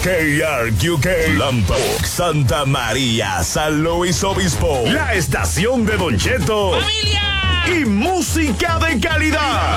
KRQK, Lambok, Santa María, San Luis Obispo. La estación de Don Cheto. ¡Familia! Y música de calidad.